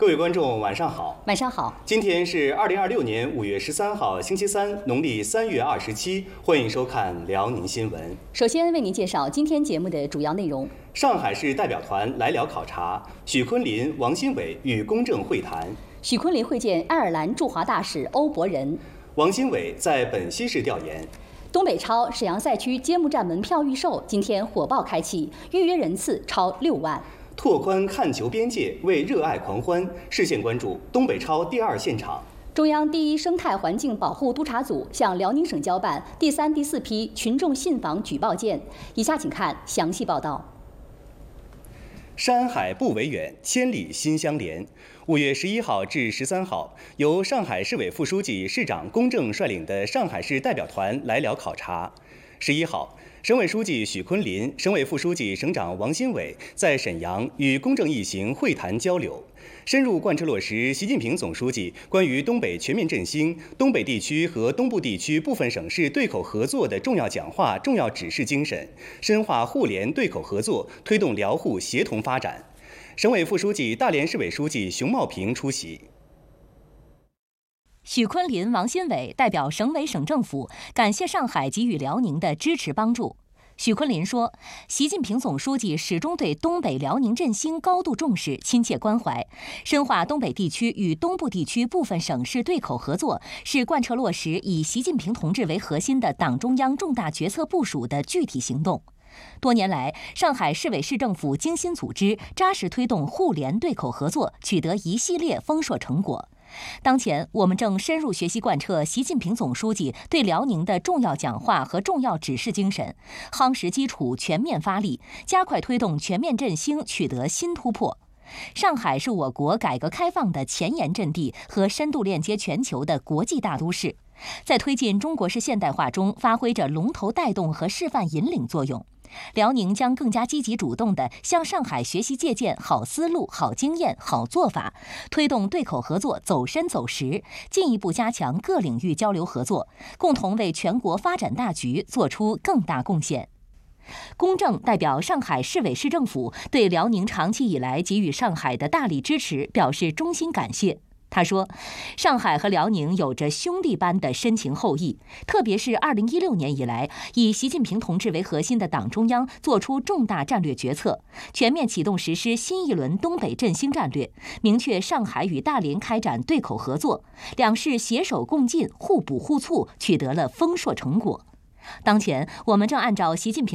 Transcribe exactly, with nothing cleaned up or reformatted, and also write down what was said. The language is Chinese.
各位观众，晚上好。 晚上好。 今天是二零二六年五月十三号，星期三，农历三月二十七。欢迎收看辽宁新闻。 首先为您介绍今天节目的主要内容： 上海市代表团来辽考察，许昆林、王新伟与公正会谈； 许昆林会见爱尔兰驻华大使欧伯仁； 王新伟在本溪市调研。 东北超沈阳赛区揭幕战门票预售今天火爆开启，预约人次超六万。 拓宽看球边界，为热爱狂欢。视线关注东北超第二现场。 中央第一生态环境保护督察组向辽宁省交办第三、第四批群众信访举报件。以下请看详细报道。 山海不为远，千里心相连。五月十一号至十三号，由上海市委副书记、市长龚正率领的上海市代表团来辽考察。十一号，省委书记许昆林、省委副书记、省长王新伟在沈阳与公正一行会谈交流，深入贯彻落实习近平总书记关于东北全面振兴、东北地区和东部地区部分省市对口合作的重要讲话、重要指示精神，深化互联对口合作，推动辽沪协同发展。省委副书记、大连市委书记熊茂平出席。 许昆林、王新伟代表省委省政府感谢上海给予辽宁的支持帮助。许昆林说，习近平总书记始终对东北辽宁振兴高度重视、亲切关怀，深化东北地区与东部地区部分省市对口合作，是贯彻落实以习近平同志为核心的党中央重大决策部署的具体行动。多年来，上海市委市政府精心组织、扎实推动互联对口合作，取得一系列丰硕成果。当前，我们正深入学习贯彻习近平总书记对辽宁的重要讲话和重要指示精神，夯实基础，全面发力，加快推动全面振兴取得新突破。上海是我国改革开放的前沿阵地和深度链接全球的国际大都市，在推进中国式现代化中发挥着龙头带动和示范引领作用。辽宁将更加积极主动地向上海学习借鉴好思路、好经验、好做法，推动对口合作走深走实，进一步加强各领域交流合作，共同为全国发展大局做出更大贡献。龚正代表上海市委市政府对辽宁长期以来给予上海的大力支持表示衷心感谢。他说，上海和辽宁有着兄弟般的深情厚谊，特别是二零一六年以来，以习近平同志为核心的党中央作出重大战略决策，全面启动实施新一轮东北振兴战略，明确上海与大连开展对口合作，两市携手共进、互补互促，取得了丰硕成果。当前，我们正按照习近平